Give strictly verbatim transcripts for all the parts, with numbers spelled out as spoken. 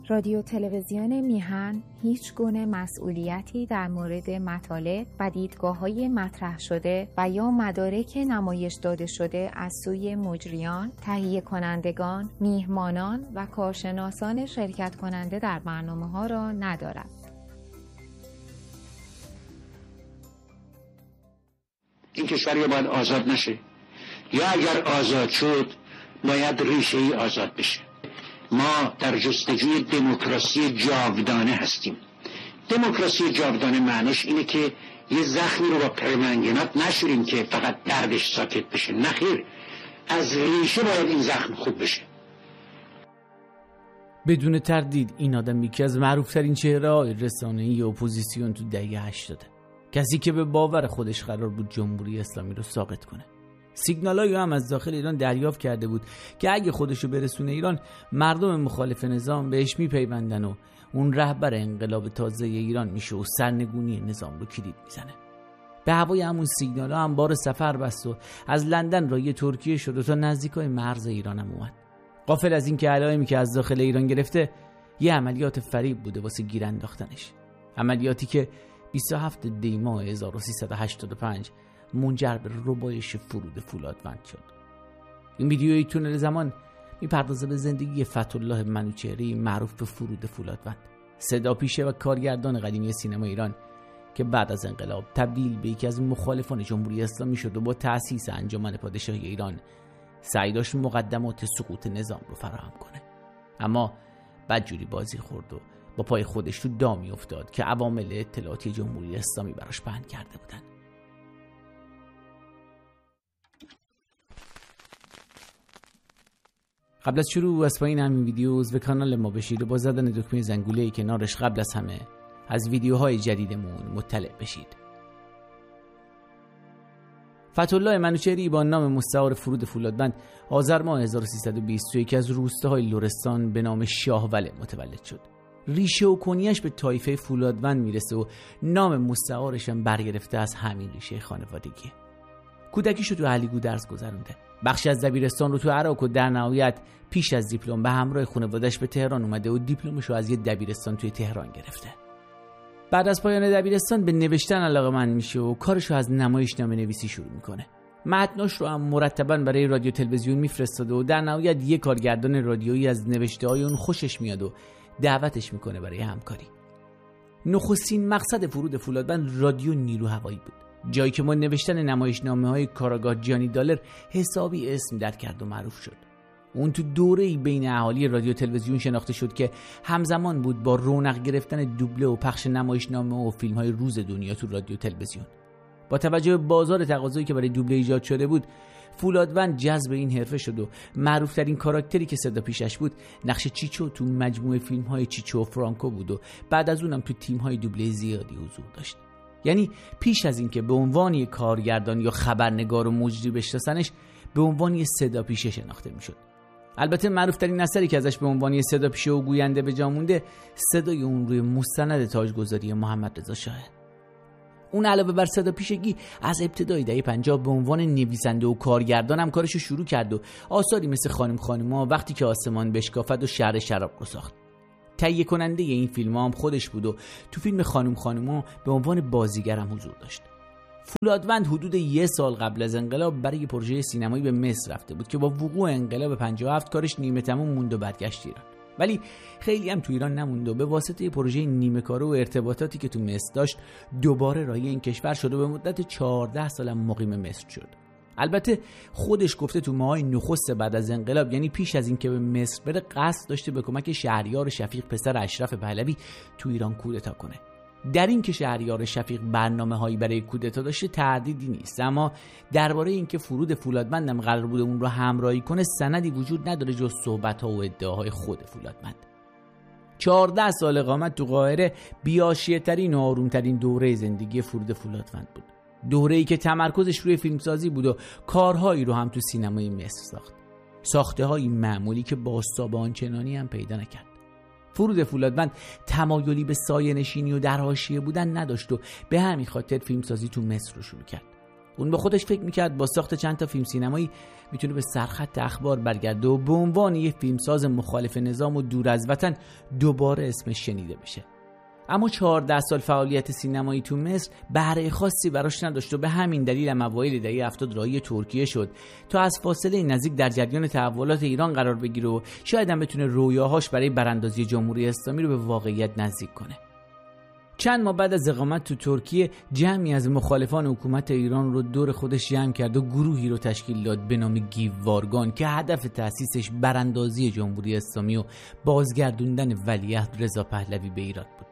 رادیو تلویزیون میهن هیچ گونه مسئولیتی در مورد مطالب و دیدگاه‌های مطرح شده و یا مدارک نمایش داده شده از سوی مجریان، تهیه کنندگان، میهمانان و کارشناسان شرکت کننده در برنامه‌ها را ندارد. این کشور باید آزاد نشه، یا اگر آزاد شد باید ریشه‌ای آزاد بشه. ما در جستجوی دموکراسی جاودانه هستیم. دموکراسی جاودانه معنیش اینه که یه زخمی رو با پرمنگنات نشوریم که فقط دردش ساکت بشه. نخیر، از ریشه باید این زخم خوب بشه. بدون تردید این آدم یکی از معروفترین چهره‌های رسانه‌ای اپوزیسیون تو دهه هشتاد، کسی که به باور خودش قرار بود جمهوری اسلامی رو ساقط کنه. سیگنالایی هم از داخل ایران دریافت کرده بود که اگه خودشو برسونه ایران، مردم مخالف نظام بهش میپیوندن و اون رهبر انقلاب تازه ایران میشه و سرنگونی نظام رو کلید میزنه. به هوای همون سیگنالا هم بار سفر بست و از لندن رای ترکیه شد و تا نزدیکای مرز ایران هم اومد. غافل از این که علائمی که از داخل ایران گرفته یه عملیات فریب بوده واسه گیر انداختنش. عملیاتی که بیست و هفتم دی ماه هزار و سیصد و هشتاد و پنج منجر به ربایش فرود فولادوند شد. این ویدیوی تونل زمان میپردازه به زندگی فتح‌الله منوچهری معروف به فرود فولادوند، صدا پیشه و کارگردان قدیمی سینما ایران که بعد از انقلاب تبدیل به یکی از مخالفان جمهوری اسلامی شد و با تأسیس انجمن پادشاهی ایران سعی داشت مقدمات سقوط نظام رو فراهم کنه. اما بدجوری بازی خورد و با پای خودش تو دامی افتاد که عوامل اطلاعاتی جمهوری اسلامی براش پهن کرده بودن. قبل از شروع از پایین همین ویدیو عضو کانال ما بشید و با زدن دکمه زنگوله کنارش قبل از همه از ویدیوهای جدیدمون مطلع بشید. فتح‌الله منوچهری با نام مستعار فرود فولادوند آذر ماه هزار و سیصد و بیست تو یکی از روستاهای لرستان به نام شاهوله متولد شد. ریشه و کنیش به طایفه فولادوند میرسه و نام مستعارش هم برگرفته از همین ریشه خانوادگی. کودکیشو تو علیگودرز گذرونده. بخشی از دبیرستان رو تو عراق و در نهایت پیش از دیپلم به همراه خانواده‌اش به تهران اومده و دیپلمشو از یه دبیرستان توی تهران گرفته. بعد از پایان دبیرستان به نوشتن علاقه‌مند میشه و کارشو از نمایشنامه نویسی شروع میکنه. متناش رو هم مرتباً برای رادیو تلویزیون میفرستاده و در نهایت یه کارگردان رادیویی از نوشته‌های اون خوشش میاد و دعوتش میکنه برای همکاری. نخستین مقصد فرود فولادوند رادیو نیرو هوایی بود، جایی که ما نوشتن نمایشنامه‌های کاراگاه جانی دالر حسابی اسم در کرد و معروف شد. اون تو دوره‌ای بین اهالی رادیو تلویزیون شناخته شد که همزمان بود با رونق گرفتن دوبله و پخش نمایشنامه و فیلم‌های روز دنیا تو رادیو تلویزیون. با توجه به بازار تقاضایی که برای دوبله ایجاد شده بود، فولادوند جذب این حرفه شد و معروف‌ترین کاراکتری که صدا پیشش بود نقش چیچو تو مجموعه فیلم‌های چیچو و فرانکو بود و بعد از اونم تو تیم‌های دوبله زیادی حضور داشت. یعنی پیش از این که به عنوان یک کارگردان یا خبرنگار و مجری بشناسنش، به عنوان یک صدا پیشه شناخته میشد. البته معروف‌ترین اثری که ازش به عنوان یک صدا پیشه و گوینده به جا مونده، صدای اون روی مستند تاجگذاری محمد رضا شاه. اون علاوه بر صدا پیشگی از ابتدای دهه پنجاه به عنوان نویسنده و کارگردان هم کارشو شروع کرد و آثاری مثل خانم خانوما، وقتی که آسمان بشکافد و شهر شراب رو ساخت. تهیه کننده این فیلم هم خودش بود و تو فیلم خانم خانوما به عنوان بازیگر هم حضور داشت. فولادوند حدود یک سال قبل از انقلاب برای پروژه سینمایی به مصر رفته بود که با وقوع انقلاب پنجاه و هفت کارش نیمه تموم موند و برگشت ایران. ولی خیلی هم تو ایران نموند و به واسطه پروژه نیمه کاره و ارتباطاتی که تو مصر داشت دوباره راهی این کشور شد و به مدت چهارده سال مقیم مصر شد. البته خودش گفته تو ماهای نخست بعد از انقلاب، یعنی پیش از این که به مصر بره، قصد داشته به کمک شهریار شفیق پسر اشرف پهلوی تو ایران کودتا کنه. در این که شهریار شفیق برنامه‌هایی برای کودتا داشته تردیدی نیست، اما درباره اینکه فرود فولادوند هم قرار بوده اون رو همراهی کنه سندی وجود نداره جز صحبت‌ها و ادعاهای خود فولادوند. چهارده سال اقامت تو قاهره بی‌حاشیه‌ترین و آروم‌ترین دوره زندگی فرود فولادوند بود. دوره‌ای که تمرکزش روی فیلمسازی بود و کارهایی رو هم تو سینمای مصر ساخت. ساخته‌های معمولی که بازتاب آنچنانی هم پیدا نکرد. فرود فولادوند تمایلی به سایه‌نشینی و در حاشیه بودن نداشت و به همین خاطر فیلمسازی تو مصر رو شروع کرد. اون با خودش فکر میکرد با ساخت چند تا فیلم سینمایی میتونه به سرخط اخبار برگرده و به عنوان یه فیلمساز مخالف نظام و دور از وطن دوباره اسمش شنیده بشه. اما چهارده سال فعالیت سینمایی تو مصر بهره خاصی براش نداشت و به همین دلیل هم اوایل دهه هفتاد راهی ترکیه شد تا از فاصله نزدیک در جریان تحولات ایران قرار بگیره و شاید هم بتونه رویاهاش برای براندازی جمهوری اسلامی رو به واقعیت نزدیک کنه. چند ماه بعد از اقامت تو ترکیه جمعی از مخالفان حکومت ایران رو دور خودش جمع کرد و گروهی رو تشکیل داد به نام گیووارگان که هدف تأسیسش براندازی جمهوری اسلامی و بازگردوندن ولیعهد رضا پهلوی به ایران بود.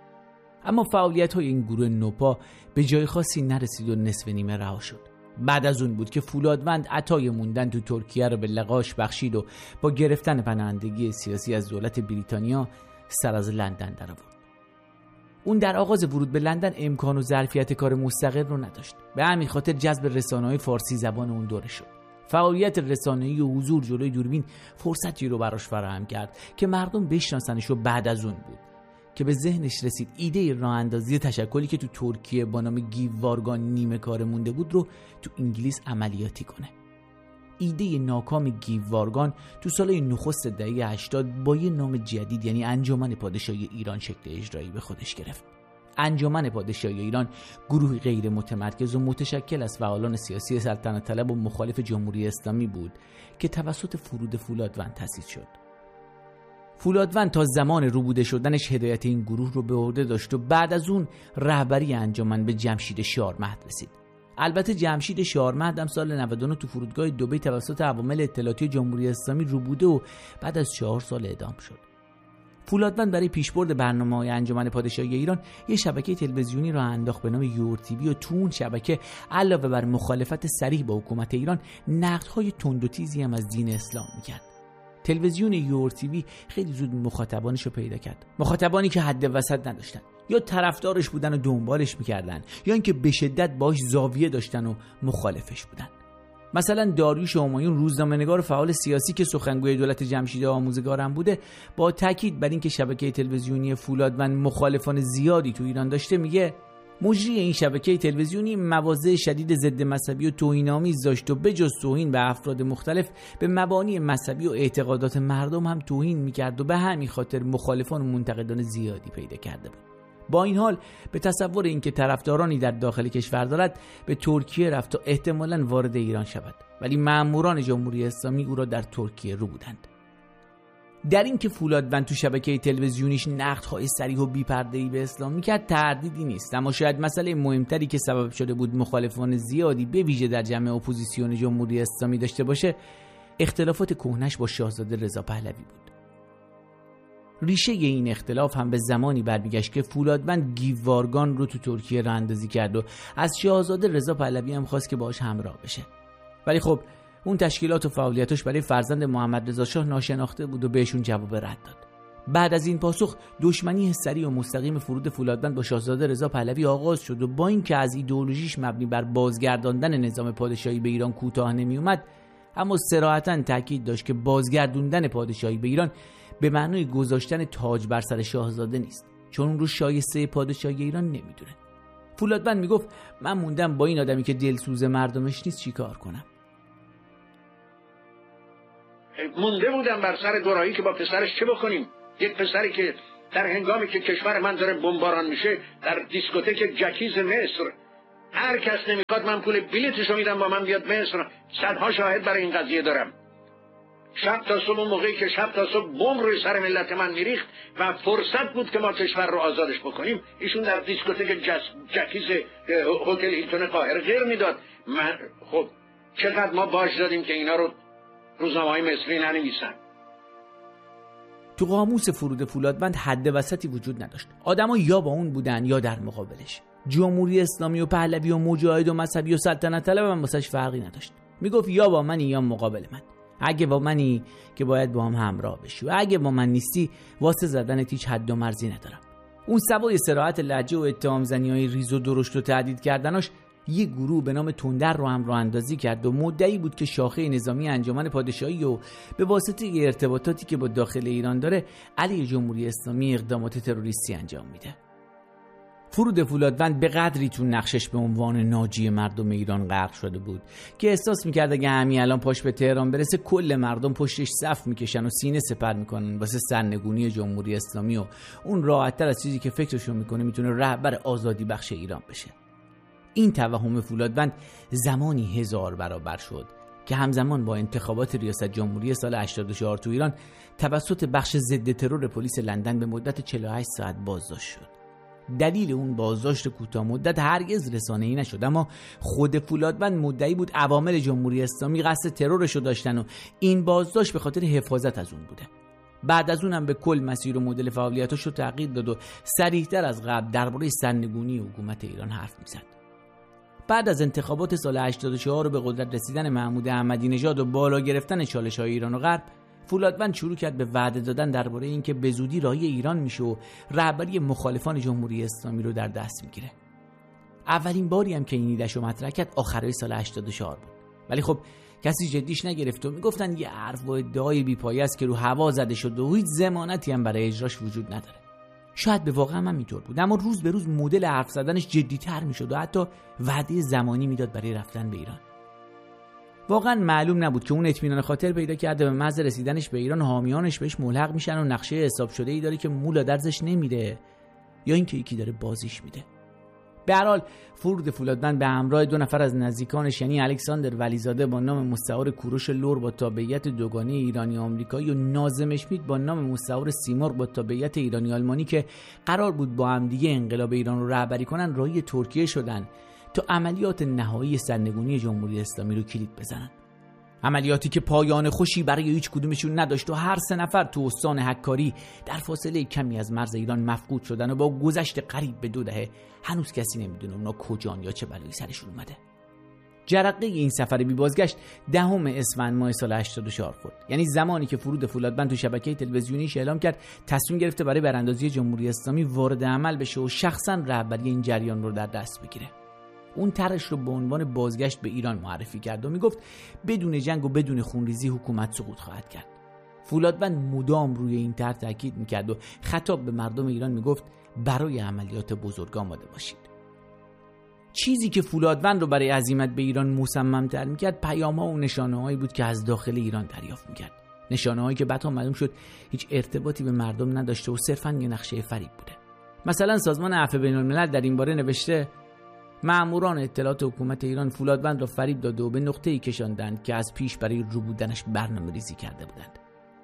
اما فعالیت‌های این گروه نوپا به جای خاصی نرسید و نصف نیمه رها شد. بعد از اون بود که فولادوند عطای موندن تو ترکیه رو به لقاش بخشید و با گرفتن پناهندگی سیاسی از دولت بریتانیا سر از لندن درآورد. اون در آغاز ورود به لندن امکان و ظرفیت کار مستقل رو نداشت. به همین خاطر جذب رسانه‌های فارسی زبان اون دوره شد. فعالیت رسانه‌ای و حضور جلوی دوربین فرصتی رو براش فراهم کرد که مردم بشناسنش و بعد از اون بود که به ذهنش رسید ایده راه اندازی تشکلی که تو ترکیه با نام گیووارگان نیمه کار مونده بود رو تو انگلیس عملیاتی کنه. ایده ناکام گیووارگان تو سال نخست دهه هشتاد با یه نام جدید یعنی انجمن پادشاهی ایران شکل اجرایی به خودش گرفت. انجمن پادشاهی ایران گروهی غیر متمرکز و متشکل از فعالان سیاسی سلطنت طلب و مخالف جمهوری اسلامی بود که توسط فرود فولادوند تأسیس شد. فولادوند تا زمان روبوده شدنش هدایت این گروه رو به عهده داشت و بعد از اون رهبری انجمن به جمشید شارمهد رسید. البته جمشید شارمهد هم سال نود و نه تو فرودگاه دبی توسط عوامل اطلاعاتی جمهوری اسلامی روبوده و بعد از چهار سال اعدام شد. فولادوند برای پیشبرد برنامه‌های انجمن پادشاهی ایران یه شبکه تلویزیونی را انداخت به نام یور تیوی و تو اون شبکه علاوه بر مخالفت صریح با حکومت ایران نقدهای تند و تیزی هم از دین اسلام می‌کرد. تلویزیون یور تیوی خیلی زود مخاطبانش رو پیدا کرد. مخاطبانی که حد وسط نداشتن، یا طرفدارش بودن و دنبالش می‌کردن، یا اینکه به شدت باهاش زاویه داشتن و مخالفش بودن. مثلا داریوش همایون روزنامه‌نگار فعال سیاسی که سخنگوی دولت جمشید آموزگارم بوده، با تاکید بر اینکه شبکه تلویزیونی فولادوند مخالفان زیادی تو ایران داشته میگه مجری این شبکه تلویزیونی مواضع شدید ضد مذهبی و توهین‌آمیز داشت و بجز توهین به افراد مختلف به مبانی مذهبی و اعتقادات مردم هم توهین میکرد و به همین خاطر مخالفان و منتقدان زیادی پیدا کرده بود. با این حال به تصور اینکه طرفدارانی در داخل کشور دارد به ترکیه رفت تا احتمالاً وارد ایران شود، ولی مأموران جمهوری اسلامی او را در ترکیه رو بودند. در این که فولادوند تو شبکه تلویزیونیش نقدهای صریح و بی‌پرده‌ای به اسلام میکرد تردیدی نیست، اما شاید مسئله مهمتری که سبب شده بود مخالفان زیادی به ویژه در جمع اپوزیسیون جمهوری اسلامی داشته باشه اختلافات کهنش با شاهزاده رضا پهلوی بود. ریشه این اختلاف هم به زمانی برمیگشت که فولادوند گیووارگان رو تو ترکیه راه اندازی کرد و از شاهزاده رضا پهلوی هم خواست که باهاش همراه بشه. ولی خب اون تشکیلات و فعالیتاش برای فرزند محمد رضا شاه ناشناخته بود و بهشون جواب رد داد. بعد از این پاسخ دشمنی سریع و مستقیم فرود فولادوند با شاهزاده رضا پهلوی آغاز شد و با اینکه از ایدئولوژیش مبنی بر بازگرداندن نظام پادشاهی به ایران کوتاه نمی اومد، اما صراحتاً تاکید داشت که بازگردوندن پادشاهی به ایران به معنای گذاشتن تاج بر سر شاهزاده نیست، چون اون رو شایسته پادشاهی ایران نمیدونه. فولادوند میگفت من موندم با این آدمی که دلسوز مردمش نیست چیکار کنم. مونده بودم بر سر دورایی که با پسرش چه بکنیم. یک پسری که در هنگامی که کشور من داره بمباران میشه در دیسکوتک جکیز مصر، هر کس نمیخواد من پول بلیتشو میدم با من بیاد مصر. صدها شاهد برای این قضیه دارم. شب تا صبح موقعی که شب تا صبح بمب روی سر ملت من میریخت و فرصت بود که ما کشور رو آزادش بکنیم، ایشون در دیسکوتک جکیز هتل هیلتون قاهره غیر میداد. من خب چقدر ما باج دادیم که اینا رو روزنامه‌های مصری ننویسن. تو قاموس فرود فولادوند حد وسطی وجود نداشت. آدما یا با اون بودن یا در مقابلش. جمهوری اسلامی و پهلوی و مجاهد و مذهبی و سلطنت طلب هم واسش فرقی نداشت. میگفت یا با منی یا مقابل من. اگه با منی که باید با هم همراه بشی و اگه با من نیستی واسه زدنت هیچ حد و مرزی ندارم. اون سوای صراحت لهجه و اتهام زنی‌های ریز و درشت و تهدید کردناش یه گروه به نام تندر رو هم راه اندازی کرد و مدعی بود که شاخه نظامی انجمن پادشاهی و به واسطه ارتباطاتی که با داخل ایران داره علیه جمهوری اسلامی اقدامات تروریستی انجام میده. فرود فولادوند به قدری تو نقشش به عنوان ناجی مردم ایران غرق شده بود که احساس میکرد اگه همین الان پاش به تهران برسه کل مردم پشتش صف میکشن و سینه سپر میکنن واسه سرنگونی جمهوری اسلامی و اون راحت‌تر از چیزی که فکرشو میکنه میتونه رهبر آزادی بخش ایران بشه. این توهم فولادوند زمانی هزار برابر شد که همزمان با انتخابات ریاست جمهوری سال هشتاد و چهار تو ایران توسط بخش ضد ترور پلیس لندن به مدت چهل و هشت ساعت بازداشت شد. دلیل اون بازداشت کوتاه مدت هرگز رسانه‌ای نشد، اما خود فولادوند مدعی بود عوامل جمهوری اسلامی قصد ترورشو داشتن و این بازداشت به خاطر حفاظت از اون بوده. بعد از اونم به کل مسیر و مدل فعالیتاشو تغییر داد و صریح‌تر از قبل درباره سرنگونی حکومت ایران حرف می‌زد. بعد از انتخابات سال هشتاد و چهار و به قدرت رسیدن محمود احمدی نژاد و بالا گرفتن چالش‌های ایران و غرب، فولادوند شروع کرد به وعده دادن درباره اینکه به زودی راهی ایران میشه و رهبری مخالفان جمهوری اسلامی رو در دست میگیره. اولین باری هم که این ایده‌شو مطرح کرد آخرای سال هشتاد و چهار بود. ولی خب کسی جدیش نگرفت و میگفتن یه حرف و ادعای بی‌پایه است که رو هوا زده شده و هیچ ضمانتی هم برای اجراش وجود نداره. شاید به واقع هم اینطور بود، اما روز به روز مدل حرف زدنش جدی‌تر میشد و حتی وعده زمانی میداد برای رفتن به ایران. واقعا معلوم نبود که اون اطمینان خاطر پیدا کرده به محض رسیدنش به ایران حامیانش بهش ملحق میشن و نقشه حساب شده ای داره که مولا درزش نمیره یا اینکه یکی داره بازیش میده. به هر حال فرود فولادوند به همراه دو نفر از نزدیکانش یعنی الکساندر ولیزاده با نام مستعار کوروش لور با تابعیت دوگانه ایرانی آمریکایی و ناظم اشمیت با نام مستعار سیمرغ با تابعیت ایرانی آلمانی که قرار بود با هم دیگه انقلاب ایران رو رهبری کنن راهی ترکیه شدن تا عملیات نهایی سرنگونی جمهوری اسلامی رو کلید بزنن. عملیاتی که پایان خوشی برای هیچ کدومشون نداشت و هر سه نفر تو استان حکاری در فاصله کمی از مرز ایران مفقود شدن و با گذشت قریب به دو دهه هنوز کسی نمیدونه اونا کجان یا چه بلایی سرشون اومده. جرقه این سفر بی بازگشت دهم اسفند ماه سال هشتاد و چهار خورد، یعنی زمانی که فرود فولادوند تو شبکه تلویزیونیش اعلام کرد تصمیم گرفته برای براندازی جمهوری اسلامی وارد عمل بشه و شخصا رهبری این جریان رو در دست بگیره. اون طرحش رو به عنوان بازگشت به ایران معرفی کرد و میگفت بدون جنگ و بدون خونریزی حکومت سقوط خواهد کرد. فولادوند مدام روی این طرح تاکید میکرد و خطاب به مردم ایران میگفت برای عملیات بزرگ آماده باشید. چیزی که فولادوند رو برای عزیمت به ایران مصمم‌تر میکرد پیام‌ها و نشانه‌هایی بود که از داخل ایران دریافت میکرد. نشانه‌هایی که بعدها معلوم شد هیچ ارتباطی به مردم نداشته و صرفاً یه نقشه فریب بوده. مثلا سازمان عفو بین‌الملل در این باره نوشته مأموران اطلاعات حکومت ایران فولادوند را فریب داده و به نقطه‌ای کشاندند که از پیش برای رو بودنش برنامه‌ریزی کرده بودند.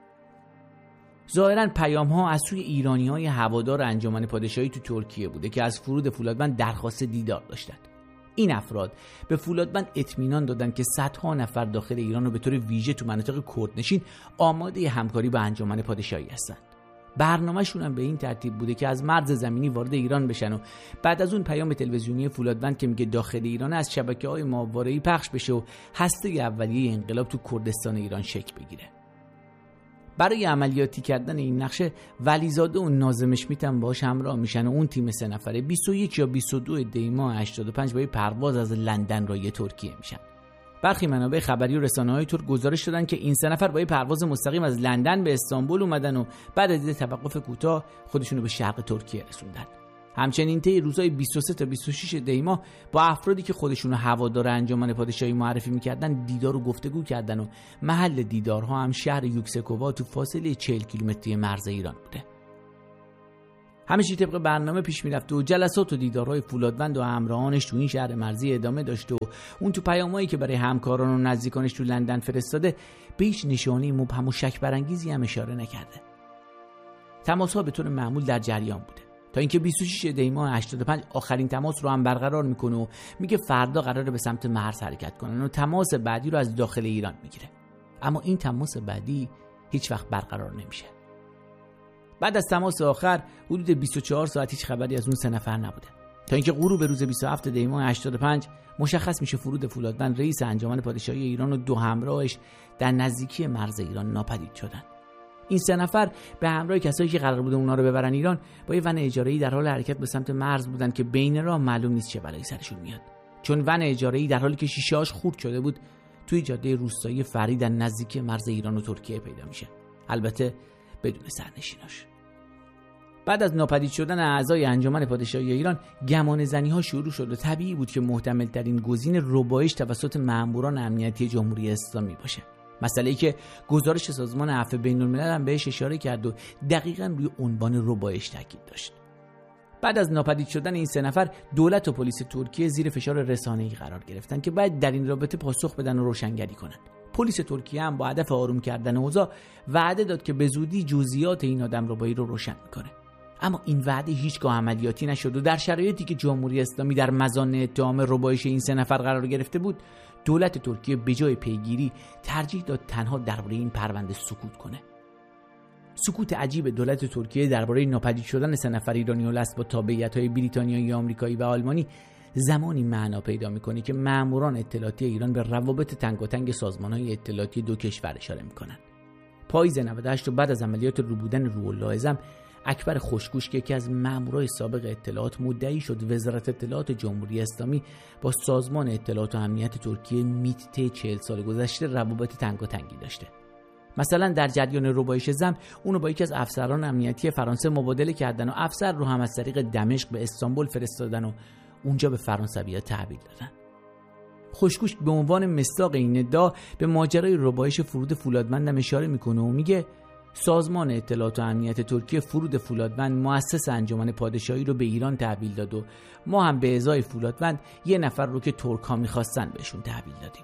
ظاهراً پیام‌ها از سوی ایرانی‌های هوادار انجمن پادشاهی تو ترکیه بوده که از فرود فولادوند درخواست دیدار داشتند. این افراد به فولادوند اطمینان دادند که صدها نفر داخل ایران و به طور ویژه تو مناطق کردنشین آماده همکاری با انجمن پادشاهی هستند. برنامه‌شون هم به این ترتیب بوده که از مرز زمینی وارد ایران بشن و بعد از اون پیام تلویزیونی فولادوند که میگه داخل ایران از شبکه‌های ماهواره‌ای پخش بشه و هسته اولیه انقلاب تو کردستان ایران شکل بگیره. برای عملیاتی کردن این نقشه ولیزاده و ناظم اشمیت هم باهاش همراه میشن و اون تیم سه نفره بیست و یک یا بیست و دو دی ماه هشتاد و پنج با پرواز از لندن راهی ترکیه میشن. برخی منابع خبری و رسانه‌های ترک گزارش دادن که این سه نفر با پرواز مستقیم از لندن به استانبول اومدن و بعد از توقف کوتاه خودشون رو به شرق ترکیه رسوندن. همچنین طی روزهای بیست و سه تا بیست و شش دی ماه با افرادی که خودشون رو هوادار انجمن پادشاهی معرفی می‌کردن دیدار و گفتگو کردن و محل دیدارها هم شهر یوکسکووا تو فاصله چهل کیلومتری مرز ایران بوده. همیشه طبق برنامه پیش میرفت و جلسات و دیدارهای فولادوند و همراهانش تو این شهر مرزی ادامه داشت و اون تو پیامایی که برای همکاران و نزدیکانش تو لندن فرستاده به هیچ نشانه مبهم و شک برانگیزی هم اشاره نکرده. تماس‌ها به طور معمول در جریان بوده تا اینکه بیست و شش دی ماه هشتاد و پنج آخرین تماس رو هم برقرار میکنه و میگه فردا قراره به سمت مرز حرکت کنن و تماس بعدی رو از داخل ایران میگیره. اما این تماس بعدی هیچ وقت برقرار نمیشه. بعد از تماس آخر حدود بیست و چهار ساعت هیچ خبری از اون سه نفر نبوده تا اینکه غروب روز بیست و هفت دی ماه هشتاد و پنج مشخص میشه فرود فولادوند رئیس انجمن پادشاهی ایران و دو همراهش در نزدیکی مرز ایران ناپدید شدن. این سه نفر به همراه کسایی که قرار بوده اونا رو ببرن ایران با یه ون اجاره‌ای در حال حرکت به سمت مرز بودن که بین راه معلوم نیست چه بلایی سرشون میاد، چون ون اجاره‌ای در حالی که شیشه‌اش خورد شده بود توی جاده روستایی فری در نزدیکی مرز ایران و ترکیه پیدا میشه، البته بدون سرنشیناش. بعد از ناپدید شدن اعضای انجمن پادشاهی ایران، گمان زنی ها شروع شد و طبیعی بود که محتمل ترین گزینه ربایش توسط ماموران امنیتی جمهوری اسلامی باشه. مسئله‌ای که گزارش سازمان عفو بین‌الملل هم بهش اشاره کرد و دقیقاً روی عنوان ربایش تاکید داشت. بعد از ناپدید شدن این سه نفر، دولت و پلیس ترکیه زیر فشار رسانه‌ای قرار گرفتن که باید در این رابطه پاسخ بدن و روشنگری کنند. پلیس ترکیه هم با هدف آروم کردن اوضاع وعده داد که به زودی جزئیات این آدمربایی رو روشن می‌کنه. اما این وعده هیچگاه عملیاتی نشد و در شرایطی که جمهوری اسلامی در مظان اتهام ربایش این سه نفر قرار گرفته بود، دولت ترکیه به جای پیگیری ترجیح داد تنها درباره این پرونده سکوت کنه. سکوت عجیب دولت ترکیه درباره ناپدید شدن سه نفر ایرانی الاصل با تابعیت‌های بریتانیایی، آمریکایی و آلمانی زمانی معنا پیدا می‌کنه که ماموران اطلاعاتی ایران به روابط تنگاتنگ سازمان‌های اطلاعاتی دو کشور اشاره می‌کنند. پاییز نود و هشت و بعد از عملیات روبودن روح‌الله اعظم، اکبر خوشگوش که یکی از مامورای سابق اطلاعات مدعی شد وزارت اطلاعات جمهوری اسلامی با سازمان اطلاعات و امنیت ترکیه میت طی چهل سال گذشته روابط تنگاتنگی داشته. مثلا در جریان ربایش زم اونو با یکی از افسران امنیتی فرانسه مبادله کردن و افسر رو هم از طریق دمشق به استانبول فرستادن و اونجا به فرانسوی‌ها تحویل دادن. خوشگوش به عنوان مصداق این ادعا به ماجرای ربایش فرود فولادوند اشاره میکنه و میگه سازمان اطلاعات و امنیت ترکیه فرود فولادوند مؤسس انجمن پادشاهی رو به ایران تحویل داد و ما هم به ازای فولادوند یه نفر رو که ترک ها میخواستن بهشون تحویل دادیم.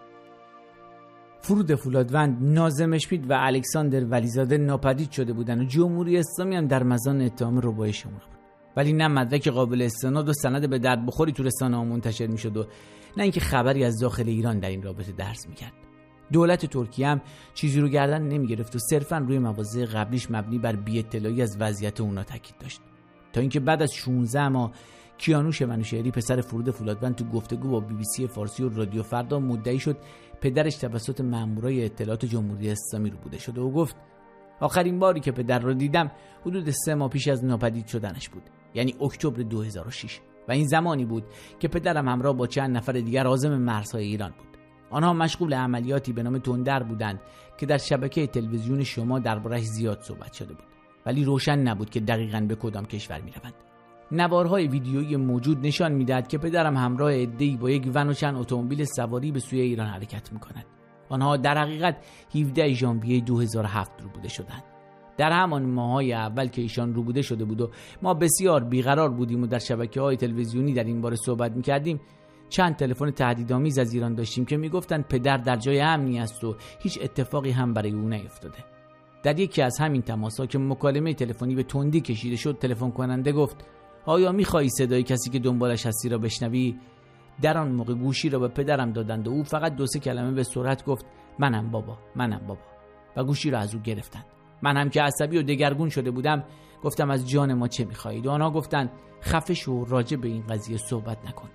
فرود فولادوند، ناظم اشمیت و الکساندر ولیزاده ناپدید شده بودن و جمهوری اسلامی هم در مزان اتهام ربایش اونا بود. ولی نه مدرک قابل استناد و سند به درد بخوری تو رسانه‌ها منتشر میشد و نه اینکه خبری از داخل ایران در این رابطه درز میکرد. دولت ترکیه هم چیزی رو گردن نمیگرفت و صرفاً روی مواضع قبلیش مبنی بر بی‌اطلاعی از وضعیت اونا تاکید داشت. تا اینکه بعد از شانزده ماه کیانوش منوشهری پسر فرود فولادوند تو گفتگو با بی بی سی فارسی و رادیو فردا مدعی شد پدرش توسط مامورای اطلاعات جمهوری اسلامی رو بوده شده و گفت آخرین باری که پدر رو دیدم حدود سه ماه پیش از ناپدید شدنش بود، یعنی اکتبر دو هزار و شش، و این زمانی بود که پدرم همراه با چند نفر دیگر عازم مرزهای ایران بود. آنها مشغول عملیاتی به نام تندر بودند که در شبکه تلویزیون شما درباره‌اش زیاد صحبت شده بود، ولی روشن نبود که دقیقاً به کدام کشور می‌روند. نوارهای ویدیویی موجود نشان می‌دهد که پدرم همراه عده‌ای با یک ون و چند اتومبیل سواری به سوی ایران حرکت می‌کنند. آنها در حقیقت هفدهم ژانویه دو هزار و هفت روبوده شدند. در همان ماه‌های اول که ایشان روبوده شده بود و ما بسیار بیقرار بودیم و در شبکه‌های تلویزیونی در این باره صحبت می‌کردیم، چند تلفن تهدیدآمیز از ایران داشتیم که میگفتند پدر در جای امنی است و هیچ اتفاقی هم برای او نیفتاده. در یکی از همین تماس‌ها که مکالمه تلفنی به تندی کشیده شد، تلفن کننده گفت آیا می‌خواهی صدای کسی که دنبالش هستی را بشنوی؟ در آن موقع گوشی را به پدرم دادند و او فقط دو سه کلمه به سرعت گفت منم بابا، منم بابا، و گوشی را از او گرفتند. من هم که عصبی و دگرگون شده بودم گفتم از جان ما چه می‌خواهید؟ و آنها گفتند خفه شو، راجع به این قضیه صحبت نکن.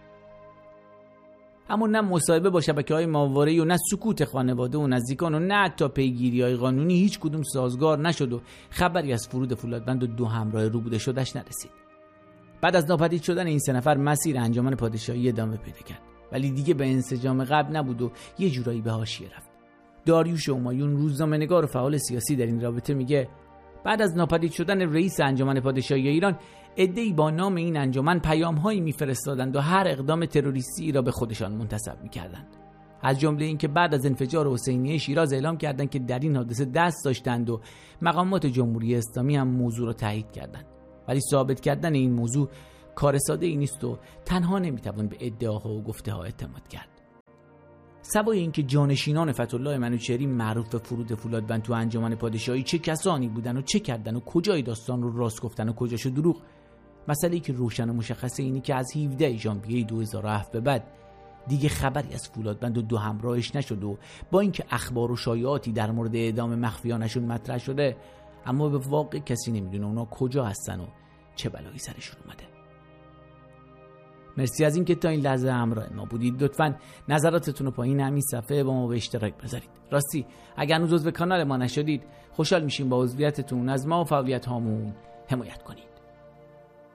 اما نه مصاحبه با شبکه‌های ماهواره‌ای و نه سکوت خانواده و نزدیکان و نه حتی پیگیری‌های قانونی هیچ کدوم سازگار نشد و خبری از فرود فولادوند و دو همراه روبوده شده‌اش نرسید. بعد از ناپدید شدن این سه نفر مسیر انجمن پادشاهی ادامه پیدا کرد، ولی دیگه به انسجام قبل نبود و یه جورایی به حاشیه رفت. داریوش همایون، روزنامه‌نگار و فعال سیاسی، در این رابطه میگه بعد از ناپدید شدن رئیس انجمن پادشاهی ایران، عده‌ای با نام این انجمن پیام‌هایی می‌فرستادند و هر اقدام تروریستی را به خودشان منتسب می‌کردند. از جمله اینکه بعد از انفجار حسینیه شیراز اعلام کردند که در این حادثه دست داشتند و مقامات جمهوری اسلامی هم موضوع را تایید کردند. ولی ثابت کردن این موضوع کار ساده‌ای نیست و تنها نمی‌توان به ادعاها و گفته‌ها اعتماد کرد. سوای اینکه جانشینان فتح‌الله منوچهری معروف به فرود فولادوند تو انجمن پادشاهی چه کسانی بودن و چه کردن و کجای داستان رو راست گفتن و کجاشو دروغ، مسئله‌ای که روشن و مشخصه اینه که از هفدهم ژانویه دو هزار و هفت به بعد دیگه خبری از فولادوند و دو همراهش نشد و با اینکه اخبار و شایعاتی در مورد اعدام مخفیانشون مطرح شده، اما به واقع کسی نمیدونه اونا کجا هستن و چه بلایی سرشون اومده. مرسی از اینکه تا این لحظه همراه ما بودید. لطفاً نظراتتون رو پایین همین صفحه با ما به اشتراک بذارید. راستی اگر هنوز عضو کانال ما نشدید، خوشحال میشیم با عضویتتون از ما و فعالیت هامون حمایت کنید.